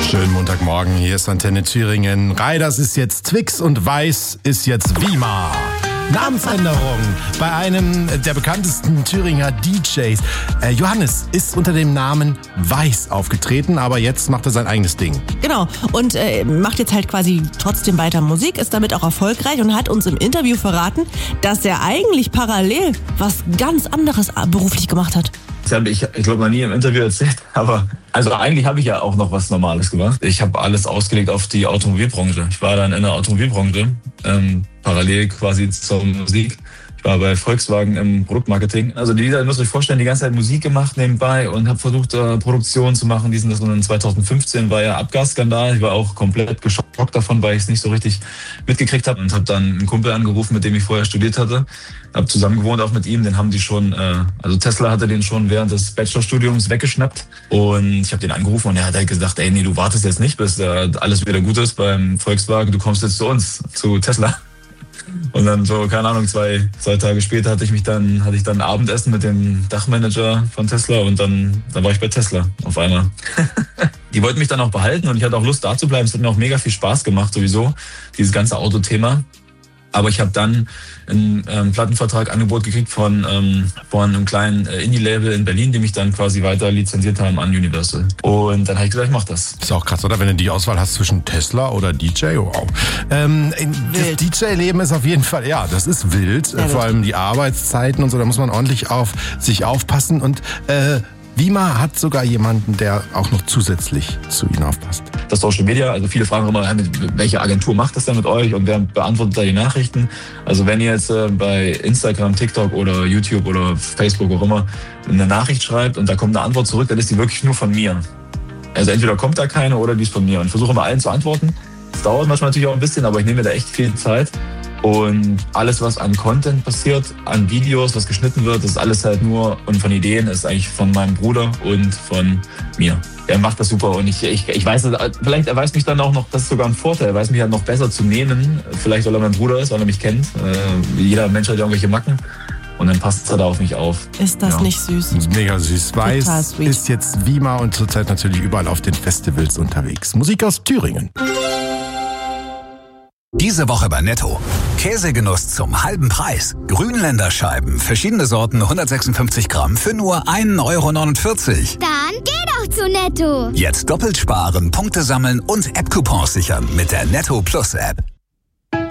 Schönen Montagmorgen, hier ist Antenne Thüringen. Raiders ist jetzt Twix und Weiß ist jetzt Wima. Namensänderung bei einem der bekanntesten Thüringer DJs. Johannes ist unter dem Namen Weiß aufgetreten, aber jetzt macht er sein eigenes Ding. Genau, und macht jetzt halt quasi trotzdem weiter Musik, ist damit auch erfolgreich und hat uns im Interview verraten, dass er eigentlich parallel was ganz anderes beruflich gemacht hat. Das habe ich glaube mal nie im Interview erzählt, aber also eigentlich habe ich ja auch noch was Normales gemacht. Ich habe alles ausgelegt auf die Automobilbranche. Ich war dann in der Automobilbranche, parallel quasi zur Musik. Ich war bei Volkswagen im Produktmarketing. Also die Lieder, müsst ihr euch vorstellen, die ganze Zeit Musik gemacht nebenbei und habe versucht, Produktion zu machen. Das und 2015 war ja Abgasskandal. Ich war auch komplett geschockt davon, weil ich es nicht so richtig mitgekriegt habe. Und habe dann einen Kumpel angerufen, mit dem ich vorher studiert hatte. Habe zusammen gewohnt auch mit ihm. Den haben die schon, also Tesla hatte den schon während des Bachelorstudiums weggeschnappt. Und ich habe den angerufen und er hat halt gesagt, ey, nee, du wartest jetzt nicht, bis alles wieder gut ist beim Volkswagen. Du kommst jetzt zu uns, zu Tesla. Und dann so, keine Ahnung, zwei Tage später hatte ich dann Abendessen mit dem Dachmanager von Tesla und dann war ich bei Tesla auf einmal. Die wollten mich dann auch behalten und ich hatte auch Lust da zu bleiben. Es hat mir auch mega viel Spaß gemacht sowieso, dieses ganze Autothema. Aber ich habe dann einen Plattenvertrag Angebot gekriegt von einem kleinen Indie-Label in Berlin, die mich dann quasi weiter lizenziert haben an Universal. Und dann habe ich gesagt, ich mach das. Ist auch krass, oder? Wenn du die Auswahl hast zwischen Tesla oder DJ, wow. Das DJ-Leben ist auf jeden Fall, ja, das ist wild. Vor allem die Arbeitszeiten und so, da muss man ordentlich auf sich aufpassen. Und Wima hat sogar jemanden, der auch noch zusätzlich zu ihnen aufpasst. Das Social Media, also viele fragen immer, welche Agentur macht das denn mit euch und wer beantwortet da die Nachrichten? Also wenn ihr jetzt bei Instagram, TikTok oder YouTube oder Facebook auch immer eine Nachricht schreibt und da kommt eine Antwort zurück, dann ist die wirklich nur von mir. Also entweder kommt da keine oder die ist von mir. Und ich versuche immer allen zu antworten. Das dauert manchmal natürlich auch ein bisschen, aber ich nehme mir da echt viel Zeit. Und alles, was an Content passiert, an Videos, was geschnitten wird, das ist alles halt nur, und von Ideen, ist eigentlich von meinem Bruder und von mir. Er macht das super und ich weiß, vielleicht er weiß mich dann auch noch, das ist sogar ein Vorteil, er weiß mich halt noch besser zu nehmen. Vielleicht, weil er mein Bruder ist, weil er mich kennt. Jeder Mensch hat ja irgendwelche Macken. Und dann passt er da auf mich auf. Ist das nicht süß? Das ist mega süß. Weiß ist jetzt Wima und zurzeit natürlich überall auf den Festivals unterwegs. Musik aus Thüringen. Diese Woche bei Netto. Käsegenuss zum halben Preis. Grünländer Scheiben, verschiedene Sorten, 156 Gramm für nur 1,49 €. Dann geh doch zu Netto. Jetzt doppelt sparen, Punkte sammeln und App-Coupons sichern mit der Netto Plus App.